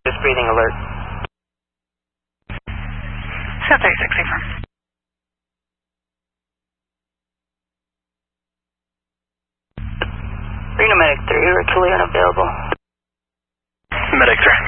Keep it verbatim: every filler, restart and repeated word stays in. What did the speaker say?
Just breathing alert. South thirty-six, affirm. Reno Medic three, Herculean available. Medic three.